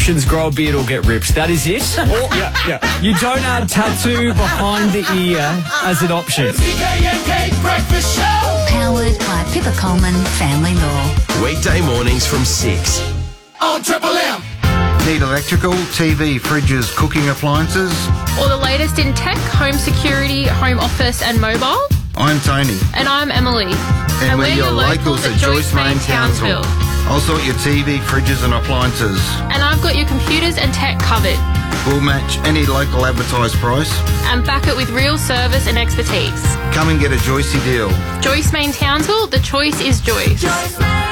options: grow a beard or get ripped. That is it. Yeah. You don't add tattoo behind the ear as an option. Breakfast Show. Powered by Pippa Coleman Family Law. Weekday mornings from 6. On Triple M. Need electrical, TV, fridges, cooking appliances? Or the latest in tech, home security, home office and mobile? I'm Tony. And I'm Emily. And we're your locals at Joyce Main Townsville. I'll sort your TV, fridges and appliances. And I've got your computers and tech covered. We'll match any local advertised price. And back it with real service and expertise. Come and get a Joycey deal. Joyce Main Townsville, the choice is Joyce. Joyce Main.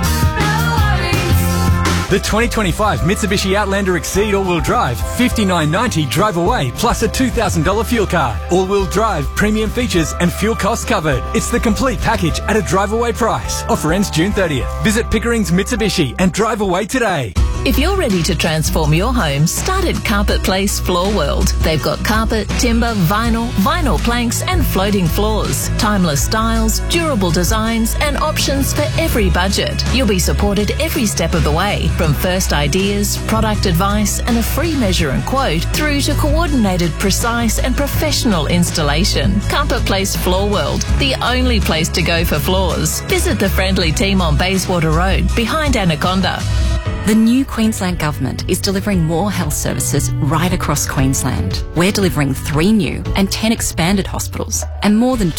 The 2025 Mitsubishi Outlander Exceed all-wheel drive, $59.90 drive away, plus a $2,000 fuel card. All-wheel drive, premium features and fuel costs covered. It's the complete package at a drive-away price. Offer ends June 30th. Visit Pickering's Mitsubishi and drive away today. If you're ready to transform your home, start at Carpet Place Floor World. They've got carpet, timber, vinyl planks and floating floors. Timeless styles, durable designs and options for every budget. You'll be supported every step of the way, from first ideas, product advice and a free measure and quote through to coordinated, precise and professional installation. Carpet Place Floor World, the only place to go for floors. Visit the friendly team on Bayswater Road, behind Anaconda. The new Queensland Government is delivering more health services right across Queensland. We're delivering 3 new and 10 expanded hospitals and more than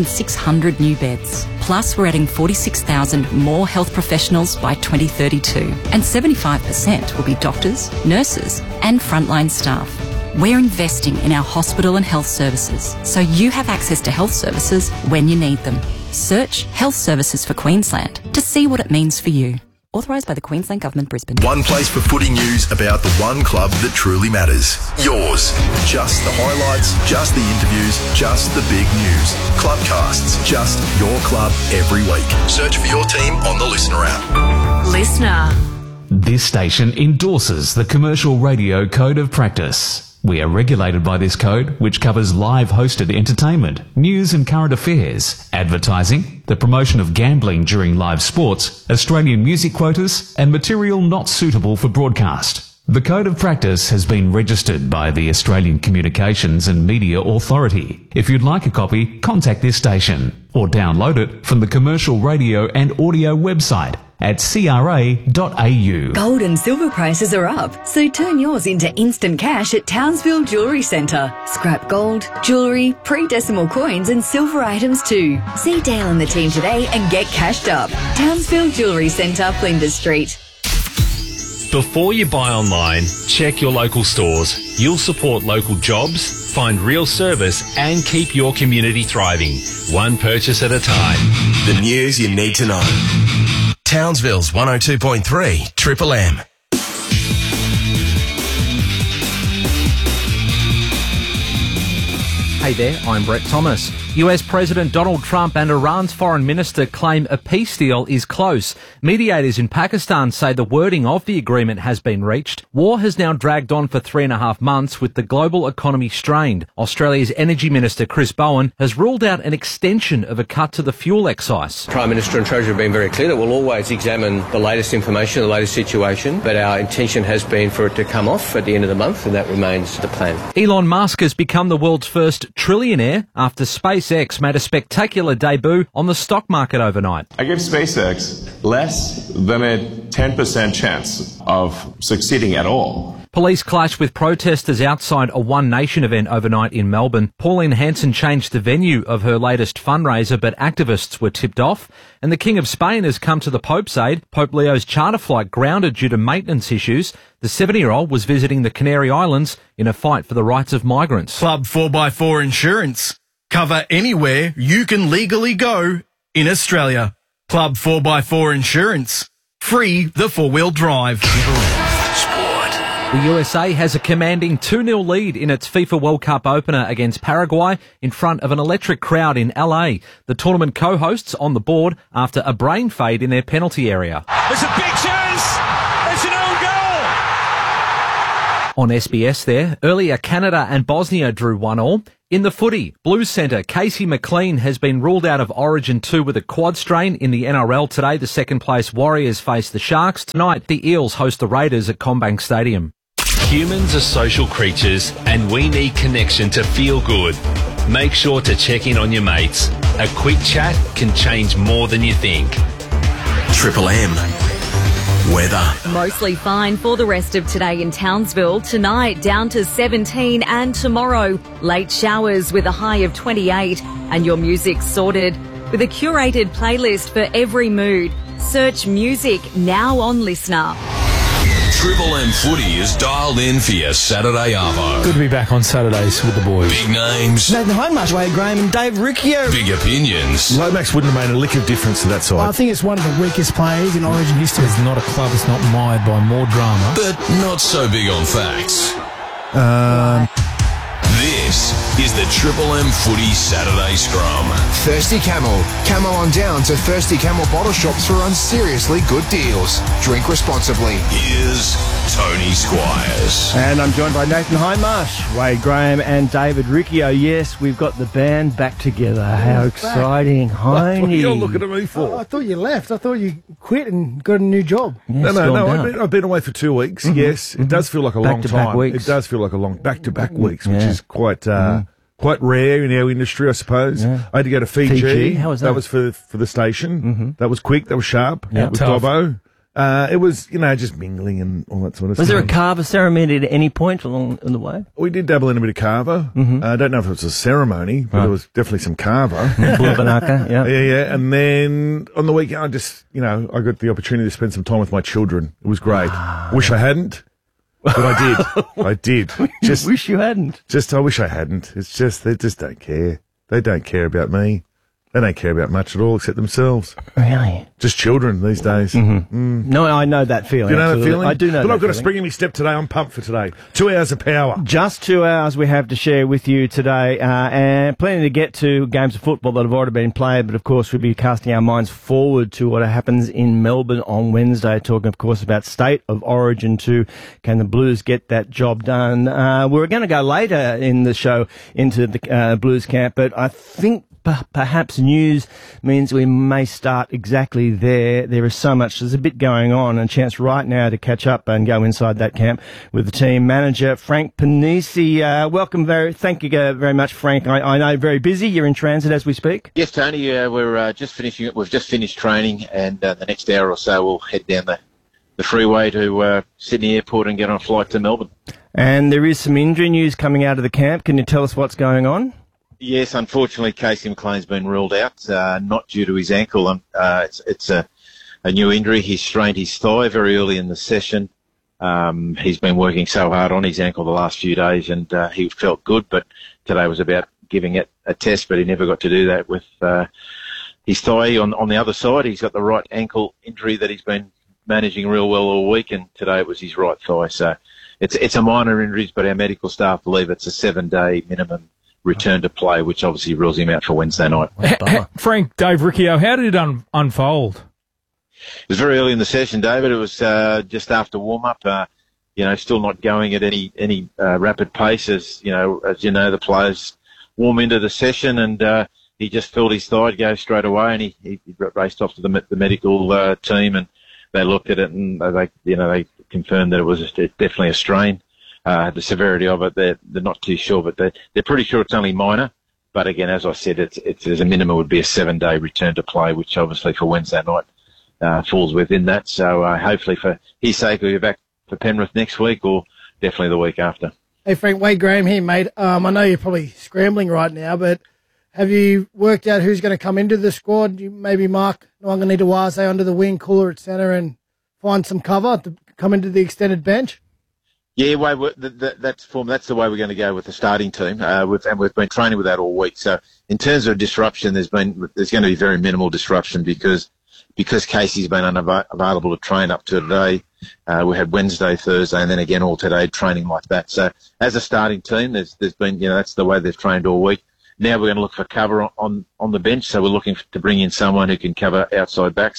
2,600 new beds. Plus, we're adding 46,000 more health professionals by 2032, and 75% will be doctors, nurses and frontline staff. We're investing in our hospital and health services so you have access to health services when you need them. Search Health Services for Queensland to see what it means for you. Authorised by the Queensland Government, Brisbane. One place for footy news about the one club that truly matters. Yours. Just the highlights, just the interviews, just the big news. Clubcasts, just your club every week. Search for your team on the Listener app. Listener. This station endorses the Commercial Radio Code of Practice. We are regulated by this code, which covers live hosted entertainment, news and current affairs, advertising, the promotion of gambling during live sports, Australian music quotas, and material not suitable for broadcast. The Code of Practice has been registered by the Australian Communications and Media Authority. If you'd like a copy, contact this station or download it from the Commercial Radio and Audio website at cra.au. Gold and silver prices are up, so turn yours into instant cash at Townsville Jewellery Centre. Scrap gold, jewellery, pre-decimal coins and silver items too. See Dale and the team today and get cashed up. Townsville Jewellery Centre, Flinders Street. Before you buy online, check your local stores. You'll support local jobs, find real service and keep your community thriving. One purchase at a time. The news you need to know. Townsville's 102.3 Triple M. Hey there, I'm Brett Thomas. US President Donald Trump and Iran's foreign minister claim a peace deal is close. Mediators in Pakistan say the wording of the agreement has been reached. War has now dragged on for 3.5 months with the global economy strained. Australia's Energy Minister Chris Bowen has ruled out an extension of a cut to the fuel excise. Prime Minister and Treasurer have been very clear that we'll always examine the latest information, the latest situation, but our intention has been for it to come off at the end of the month, and that remains the plan. Elon Musk has become the world's first trillionaire after SpaceX made a spectacular debut on the stock market overnight. I give SpaceX less than a 10% chance of succeeding at all. Police clashed with protesters outside a One Nation event overnight in Melbourne. Pauline Hanson changed the venue of her latest fundraiser, but activists were tipped off. And the King of Spain has come to the Pope's aid. Pope Leo's charter flight grounded due to maintenance issues. The 70-year-old was visiting the Canary Islands in a fight for the rights of migrants. Club 4x4 Insurance. Cover anywhere you can legally go in Australia. Club 4x4 Insurance. Free the four-wheel drive. The USA has a commanding 2-0 lead in its FIFA World Cup opener against Paraguay in front of an electric crowd in LA. The tournament co-hosts on the board after a brain fade in their penalty area. There's a big chance! It's an own goal! On SBS there, earlier Canada and Bosnia drew 1-1. In the footy, Blues centre Casey McLean has been ruled out of Origin 2 with a quad strain. In the NRL today, the second place Warriors face the Sharks. Tonight, the Eels host the Raiders at CommBank Stadium. Humans are social creatures and we need connection to feel good. Make sure to check in on your mates. A quick chat can change more than you think. Triple M. Weather. Mostly fine for the rest of today in Townsville. Tonight down to 17 and tomorrow late showers with a high of 28. And your music sorted with a curated playlist for every mood. Search music now on Listener. Triple M Footy is dialed in for your Saturday arvo. Good to be back on Saturdays with the boys. Big names. Nathan Hindmarsh, Wade Graham and Dave Riccio. Big opinions. Lomax wouldn't have made a lick of difference to that side. I think it's one of the weakest players in Origin history. It's not a club that's not mired by more drama. But not so big on facts. This is the Triple M Footy Saturday Scrum. Thirsty Camel. Camel on down to Thirsty Camel bottle shops for unseriously good deals. Drink responsibly. Here's Tony Squires. And I'm joined by Nathan Hindmarsh, Wade Graham and David Riccio. Yes, we've got the band back together. How exciting, Hindy. What are you looking at me for? I thought you left. I thought you quit and got a new job. Yeah, no. I've been away for 2 weeks. Mm-hmm. Yes, it does feel like a long time. Weeks. It does feel like a long back-to-back weeks, which is quite rare in our industry, I suppose. Yeah. I had to go to Fiji. How was that? That was for the station. Mm-hmm. That was quick. That was sharp. Yeah, with Dobbo. It was, just mingling and all that sort of stuff. Was there a carver ceremony at any point along the way? We did dabble in a bit of carver. Mm-hmm. I don't know if it was a ceremony, but there was definitely some carver. Bulavanaka, yeah. Yeah. And then on the weekend, I just, I got the opportunity to spend some time with my children. It was great. Wish I hadn't. But I did. Just wish you hadn't. I wish I hadn't. It's just, they just don't care. They don't care about me. They don't care about much at all except themselves. Really? Just children these days. Mm-hmm. No, I know that feeling. Do you know that feeling? I do know that But I've got feeling. a spring in my step today. I'm pumped for today. 2 hours of power. Just 2 hours we have to share with you today, and plenty to get to. Games of football that have already been played, but of course we'll be casting our minds forward to what happens in Melbourne on Wednesday, talking of course about State of Origin 2. Can the Blues get that job done? We're going to go later in the show into the Blues camp, but I think perhaps news means we may start exactly there. There is so much. There's a bit going on, and a chance right now to catch up and go inside that camp with the team manager, Frank Panisi. Welcome. Thank you very much, Frank. I know very busy. You're in transit as we speak. Yes, Tony. We're just finishing it. We've just finished training, and the next hour or so we'll head down the freeway to Sydney Airport and get on a flight to Melbourne. And there is some injury news coming out of the camp. Can you tell us what's going on? Yes, unfortunately, Casey McLean's been ruled out, not due to his ankle. It's a new injury. He strained his thigh very early in the session. He's been working so hard on his ankle the last few days, and he felt good, but today was about giving it a test, but he never got to do that with his thigh. On the other side, he's got the right ankle injury that he's been managing real well all week, and today it was his right thigh. So it's a minor injury, but our medical staff believe it's a 7-day minimum return to play, which obviously rules him out for Wednesday night. Frank, Dave Riccio, how did it unfold? It was very early in the session, David. It was just after warm-up, still not going at any rapid pace as you know, the players warm into the session, and he just felt his thigh go straight away, and he raced off to the medical team, and they looked at it, and they confirmed that it was definitely a strain. The severity of it, they're not too sure, but they're pretty sure it's only minor. But again, as I said, it's as a minimum would be a 7-day return to play, which obviously for Wednesday night falls within that. So hopefully for his sake, we'll be back for Penrith next week or definitely the week after. Hey Frank, Wade Graham here, mate. I know you're probably scrambling right now, but have you worked out who's going to come into the squad? You maybe mark Nwanganita-Wase under the wing, Cooler at centre, and find some cover to come into the extended bench? Yeah, that's the way we're going to go with the starting team. We've been training with that all week. So in terms of disruption, there's going to be very minimal disruption because Casey's been unavailable to train up to today. We had Wednesday, Thursday, and then again all today training like that. So as a starting team, there's been that's the way they've trained all week. Now we're going to look for cover on the bench. So we're looking to bring in someone who can cover outside backs.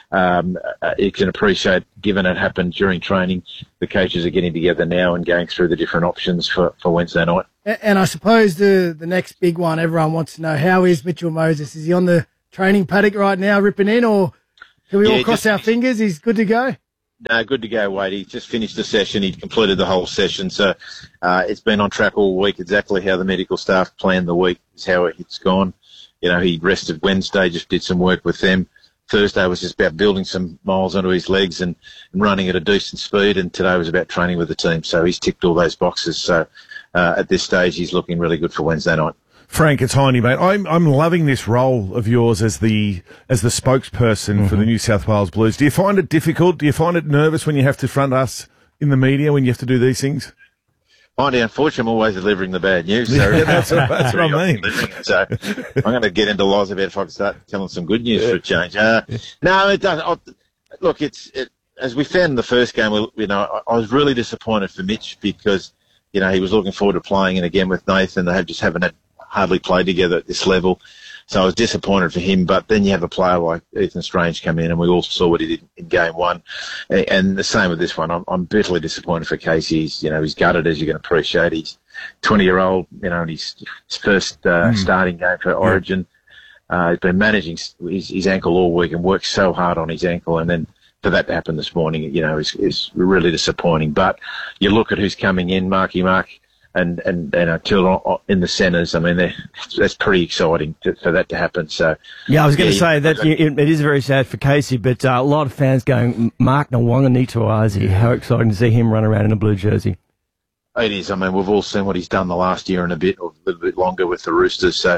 you can appreciate, given it happened during training, the coaches are getting together now and going through the different options for Wednesday night. And I suppose the next big one everyone wants to know, how is Mitchell Moses? Is he on the training paddock right now ripping in, or can we all cross our fingers? He's good to go? No, good to go, Wade. He just finished the session. He completed the whole session. So it's been on track all week. Exactly how the medical staff planned the week is how it's gone. You know, he rested Wednesday, just did some work with them. Thursday was just about building some miles onto his legs and running at a decent speed. And today was about training with the team. So he's ticked all those boxes. So at this stage, he's looking really good for Wednesday night. Frank, it's Heine, mate. I'm loving this role of yours as the spokesperson for the New South Wales Blues. Do you find it difficult? Do you find it nervous when you have to front us in the media, when you have to do these things? Unfortunately, I'm always delivering the bad news. So that's what I mean. So I'm going to get into lies about if I can start telling some good news for a change. No, it doesn't. Look, as we found in the first game, I was really disappointed for Mitch because, he was looking forward to playing, and again with Nathan, they just haven't hardly played together at this level. So I was disappointed for him, but then you have a player like Ethan Strange come in, and we all saw what he did in game one. And the same with this one. I'm bitterly disappointed for Casey. He's gutted, as you can appreciate. He's 20-year-old, and his first starting game for Origin. He's been managing his ankle all week and worked so hard on his ankle, and then for that to happen this morning, is really disappointing. But you look at who's coming in, Marky Mark, and Till in the centres. I mean, that's pretty exciting for that to happen. So yeah, I was going to say that it is very sad for Casey, but a lot of fans going, Mark Nawaqanitawase, how exciting to see him run around in a blue jersey. It is. I mean, we've all seen what he's done the last year and a bit, or a little bit longer with the Roosters. So,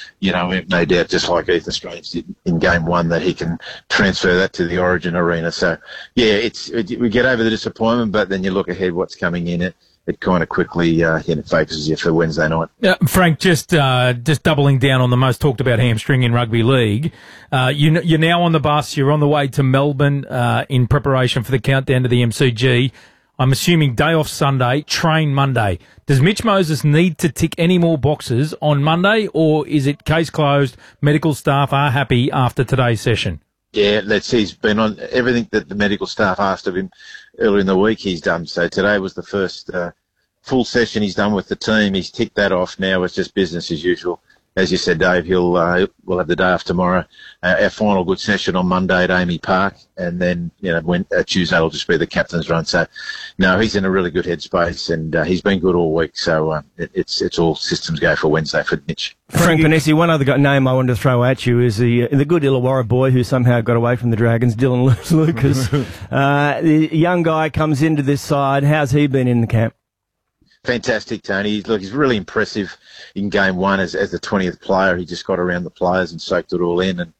no doubt, just like Ethan Strange did in game one, that he can transfer that to the Origin arena. So, yeah, we get over the disappointment, but then you look ahead what's coming in it. It kind of quickly focuses you for Wednesday night. Frank, just doubling down on the most talked about hamstring in rugby league. You're now on the bus. You're on the way to Melbourne in preparation for the countdown to the MCG. I'm assuming day off Sunday, train Monday. Does Mitch Moses need to tick any more boxes on Monday, or is it case closed, medical staff are happy after today's session? Yeah, he's been on everything that the medical staff asked of him earlier in the week. He's done. So today was the first full session he's done with the team. He's ticked that off. Now it's just business as usual. As you said, Dave, we'll have the day off tomorrow. Our final good session on Monday at Amy Park, and then Tuesday will just be the captain's run. So, no, he's in a really good headspace, and he's been good all week. So it's all systems go for Wednesday for Mitch. Frank Panesi, one other name I wanted to throw at you is the good Illawarra boy who somehow got away from the Dragons, Dylan Lucas. The young guy comes into this side. How's he been in the camp? Fantastic, Tony. Look, he's really impressive in game one as the 20th player. He just got around the players and soaked it all in, and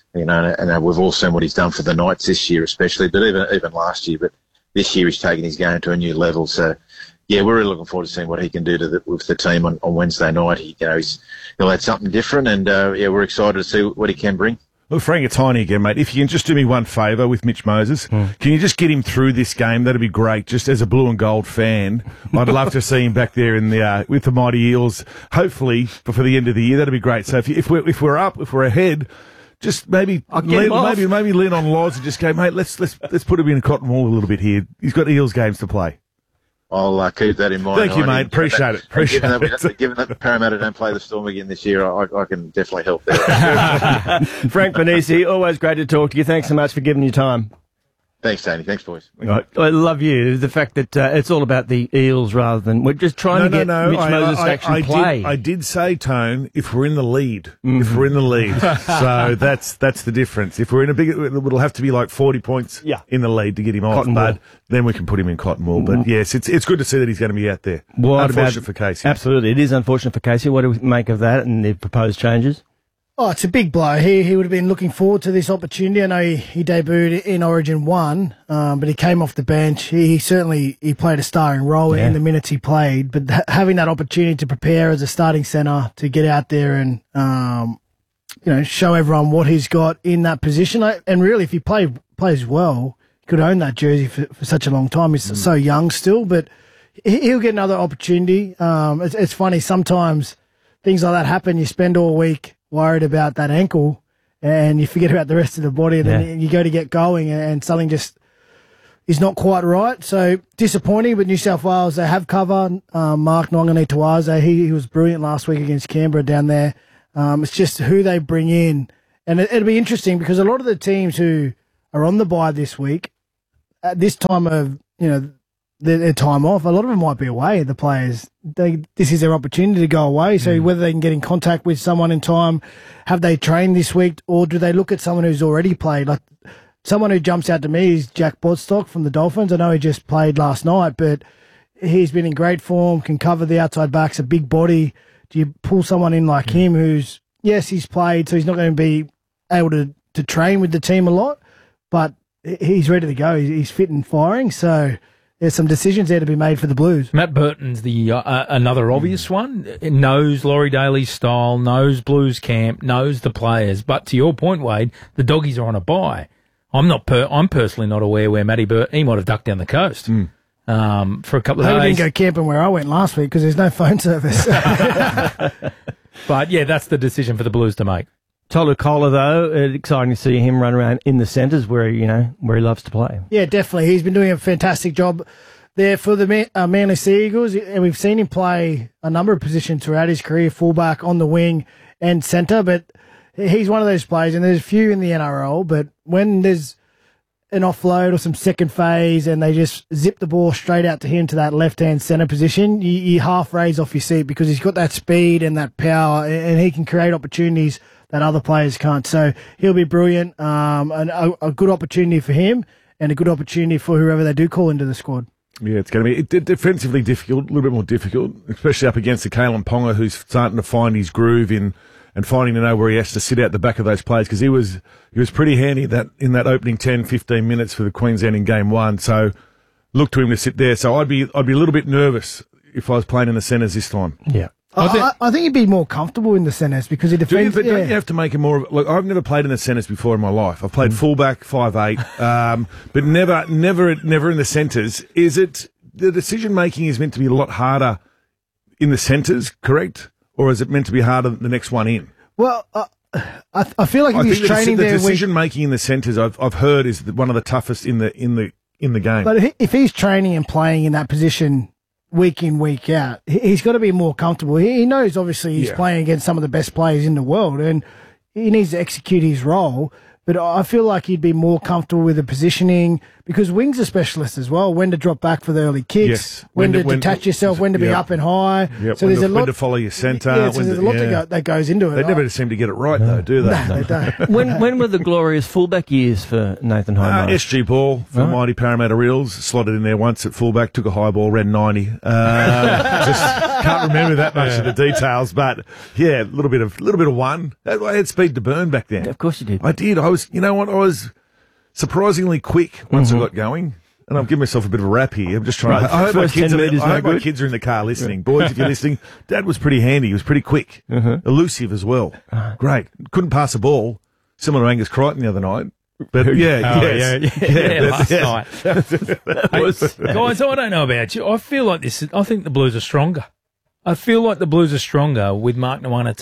we've all seen what he's done for the Knights this year, especially, but even last year. But this year he's taken his game to a new level. So, yeah, we're really looking forward to seeing what he can do with the team on Wednesday night. He'll add something different, and we're excited to see what he can bring. Well, Frank, it's Heine again, mate. If you can just do me one favour with Mitch Moses, can you just get him through this game? That'd be great. Just as a blue and gold fan, I'd love to see him back there in the with the Mighty Eels. Hopefully before the end of the year, that'd be great. So if we're ahead, just maybe lean on Loz and just go, mate. Let's put him in cotton wool a little bit here. He's got Eels games to play. I'll keep that in mind. Thank you, mate. Appreciate it. Given that the Parramatta don't play the Storm again this year, I can definitely help there. Frank Panesi, always great to talk to you. Thanks so much for giving your time. Thanks, Tony. Thanks, boys. Right. I love you. The fact that it's all about the Eels rather than we're just trying to get Mitch Moses to actually play. I did say, Tone, if we're in the lead. If we're in the lead. So that's the difference. If we're in a big, it'll have to be like 40 points in the lead to get him off. But then we can put him in cotton wool. But yes, it's good to see that he's going to be out there. Unfortunate for Casey. Absolutely. It is unfortunate for Casey. What do we make of that and the proposed changes? Oh, it's a big blow. He would have been looking forward to this opportunity. I know he debuted in Origin 1, but he came off the bench. He played a starring role in the minutes he played, but having that opportunity to prepare as a starting centre, to get out there and, show everyone what he's got in that position. And really, if he plays well, he could own that jersey for such a long time. He's so young still, but he'll get another opportunity. It's funny, sometimes things like that happen. You spend all week worried about that ankle, and you forget about the rest of the body, and then you go to get going, and something just is not quite right. So disappointing, but New South Wales, they have cover. Mark Nwanganitawaze, he was brilliant last week against Canberra down there. It's just who they bring in. And it'll be interesting because a lot of the teams who are on the bye this week, at this time of, their time off, a lot of them might be away, the players. This is their opportunity to go away. So whether they can get in contact with someone in time, have they trained this week, or do they look at someone who's already played? Like someone who jumps out to me is Jack Bodstock from the Dolphins. I know he just played last night, but he's been in great form, can cover the outside backs, a big body. Do you pull someone in like him who's, yes, he's played, so he's not going to be able to train with the team a lot, but he's ready to go. He's fit and firing, so there's some decisions there to be made for the Blues. Matt Burton's the another obvious one. Knows Laurie Daly's style, knows Blues camp, knows the players. But to your point, Wade, the doggies are on a bye. I'm personally not aware where Matty Burton, he might have ducked down the coast for a couple of days. I didn't go camping where I went last week because there's no phone service. But yeah, that's the decision for the Blues to make. Tolu Kola, though, exciting to see him run around in the centres where he loves to play. Yeah, definitely. He's been doing a fantastic job there for the Manly Sea Eagles, and we've seen him play a number of positions throughout his career, fullback, on the wing and centre, but he's one of those players, and there's a few in the NRL, but when there's an offload or some second phase and they just zip the ball straight out to him to that left-hand centre position, you half raise off your seat because he's got that speed and that power, and he can create opportunities that other players can't. So he'll be brilliant, and a good opportunity for him and a good opportunity for whoever they do call into the squad. Yeah, it's going to be defensively difficult, a little bit more difficult, especially up against the Kalen Ponga, who's starting to find his groove and finding to know where he has to sit out the back of those players, because he was pretty handy in that opening 10-15 minutes for the Queensland in game one. So look to him to sit there. So I'd be a little bit nervous if I was playing in the centres this time. Yeah. I think he'd be more comfortable in the centres because he defends. Don't you have to make him more? Look, I've never played in the centres before in my life. I've played fullback, 5'8", but never in the centres. Is it the decision making is meant to be a lot harder in the centres, correct? Or is it meant to be harder than the next one in? Well, I feel like if he's training there, the decision making in the centres, I've heard, is one of the toughest in the game. But if he's training and playing in that position week in, week out, he's got to be more comfortable. He knows, obviously, he's playing against some of the best players in the world, and he needs to execute his role. But I feel like he'd be more comfortable with the positioning, because wings are specialists as well. When to drop back for the early kicks, when to detach yourself, when to be up and high. Yep. So when to follow your centre. Yeah, so there's a lot that goes into it. They never seem to get it right, though, do they? No, they don't. When were the glorious fullback years for Nathan Hindmarsh? SG Ball for Mighty Parramatta Reels, slotted in there once at fullback, took a high ball, ran 90. Just can't remember that much of the details, but yeah, a little bit of one. I had speed to burn back then. Yeah, of course you did. I did. I was surprisingly quick once I got going. And I'll give myself a bit of a rap here. I'm just trying to... I hope my kids are in the car listening. Boys, if you're listening, Dad was pretty handy. He was pretty quick. Elusive as well. Great. Couldn't pass a ball, similar to Angus Crichton the other night. But last night. Guys, I don't know about you. I feel like this. I think the Blues are stronger. I feel like the Blues are stronger with Mark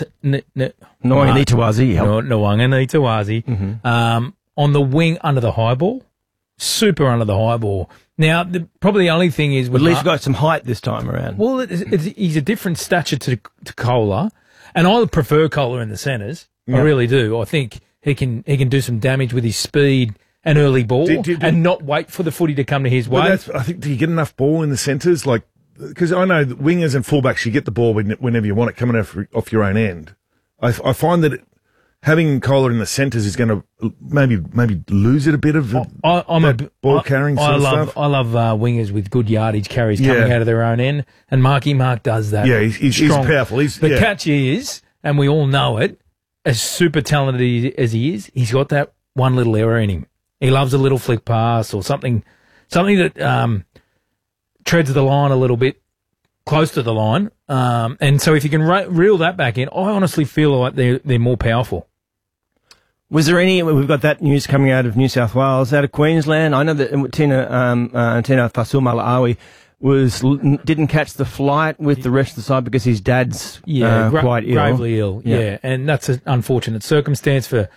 Nwanganitawaze on the wing under the high ball. Super under the high ball. Now, probably the only thing is... At least got some height this time around. Well, he's a different stature to Kola, and I prefer Kola in the centres. I really do. I think he can do some damage with his speed and early ball and not wait for the footy to come to his way. I think, do you get enough ball in the centres? Like, because I know that wingers and fullbacks, you get the ball whenever you want it coming off your own end. I find that having Kola in the centres is going to maybe lose it a bit of ball carrying sort of stuff. I love wingers with good yardage carries coming out of their own end, and Mark does that. Yeah, he's powerful. The catch is, and we all know it, as super talented as he is, he's got that one little error in him. He loves a little flick pass or something that treads the line a little bit, close to the line. And so if you can reel that back in, I honestly feel like they're more powerful. Was there we've got that news coming out of New South Wales, out of Queensland. I know that Tina Fasumala'awi didn't catch the flight with the rest of the side because his dad's quite ill. Gravely ill, yeah. And that's an unfortunate circumstance for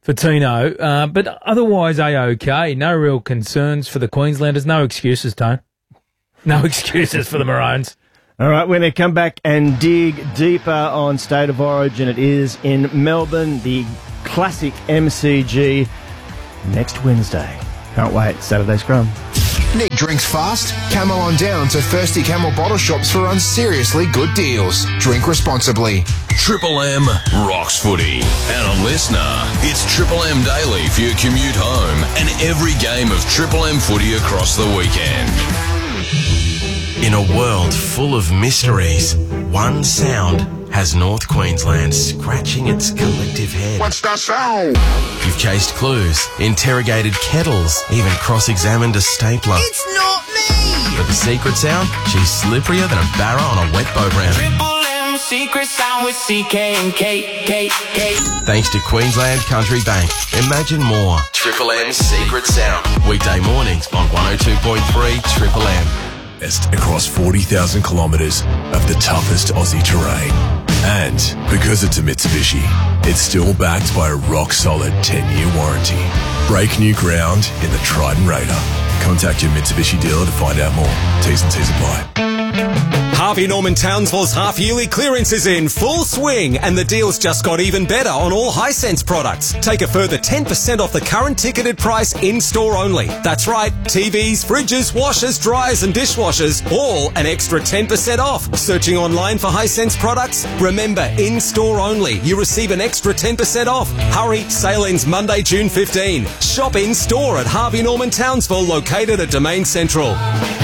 for Tino. But otherwise, A-OK. No real concerns for the Queenslanders. No excuses, Tone. No excuses for the Maroons. All right, we're going to come back and dig deeper on State of Origin. It is in Melbourne, the classic MCG, next Wednesday. Can't wait. Saturday Scrum. Nick drinks fast? Camel on down to Thirsty Camel bottle shops for unseriously good deals. Drink responsibly. Triple M rocks footy. And a listener, it's Triple M Daily for your commute home and every game of Triple M footy across the weekend. In a world full of mysteries, one sound has North Queensland scratching its collective head. What's that sound? You've chased clues, interrogated kettles, even cross-examined a stapler. It's not me! But the secret sound? She's slipperier than a barra on a wet boat ramp. Triple M secret sound with CK and K. Thanks to Queensland Country Bank. Imagine more. Triple M's secret sound. Weekday mornings on 102.3 Triple M. Across 40,000 kilometres of the toughest Aussie terrain. And because it's a Mitsubishi, it's still backed by a rock-solid 10-year warranty. Break new ground in the Trident Raider. Contact your Mitsubishi dealer to find out more. T's and C's apply. Harvey Norman Townsville's half-yearly clearance is in full swing, and the deals just got even better on all Hisense products. Take a further 10% off the current ticketed price in-store only. That's right, TVs, fridges, washers, dryers and dishwashers, all an extra 10% off. Searching online for Hisense products? Remember, in-store only. You receive an extra 10% off. Hurry, sale ends Monday, June 15. Shop in-store at Harvey Norman Townsville, located at Domain Central.